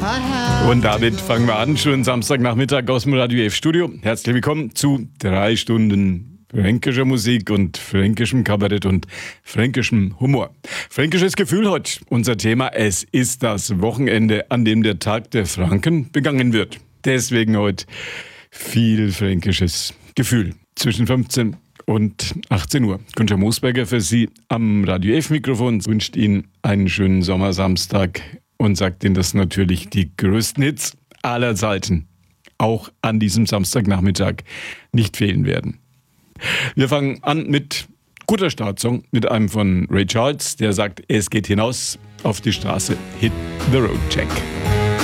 Und damit fangen wir an, schönen Samstagnachmittag aus dem Radio F Studio. Herzlich willkommen zu 3 Stunden fränkischer Musik und fränkischem Kabarett und fränkischem Humor. Fränkisches Gefühl heute, unser Thema. Es ist das Wochenende, an dem der Tag der Franken begangen wird. Deswegen heute viel fränkisches Gefühl. Zwischen 15 und 18 Uhr. Günther Moosberger für Sie am Radio F-Mikrofon wünscht Ihnen einen schönen Sommersamstag und sagt Ihnen, dass natürlich die größten Hits aller Zeiten auch an diesem Samstagnachmittag nicht fehlen werden. Wir fangen an mit guter Startsong, mit einem von Ray Charles, der sagt, es geht hinaus auf die Straße. Hit the road, Jack.